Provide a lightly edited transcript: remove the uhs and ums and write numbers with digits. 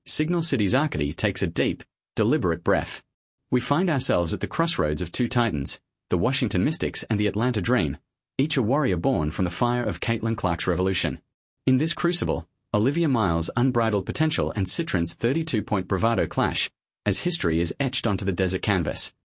Signal City's Arcady takes a deep, deliberate breath. We find ourselves at the crossroads of two titans, the Washington Mystics and the Atlanta Dream, each a warrior born from the fire of Caitlin Clark's revolution. In this crucible, Olivia Miles' unbridled potential and Citron's 32-point bravado clash, as history is etched onto the desert canvas.